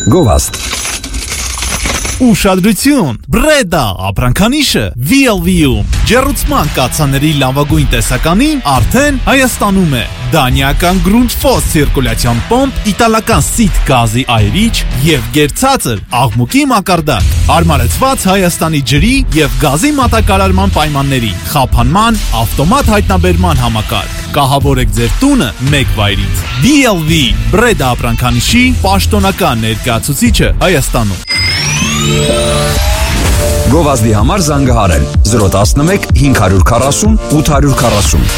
Գովազդ Ուշադրություն, Բրեդա, ապրանքանիշը VLV-ում ջեռուցման կաթսաների լավագույն տեսականին արդեն Հայաստանում է Դանիական Grundfos ցիրկուլյացիոն պոմպ, իտալական Sit գազի այրիչ և գերցածր աղմուկի մակարդակ, հարմարեցված Հայաստանի ջրի և գազի մատակարարման պայմաններին, խափանման, ավտոմատ հայտնաբերման համակարգ, կահավորեք ձեր տունը մեկ վայրից, VLV, Բրեդա ապրանքանիշի պաշտոնական ներկայացուցիչը Հայաստանում։ Գովազդի համար զանգահարել 011 540 840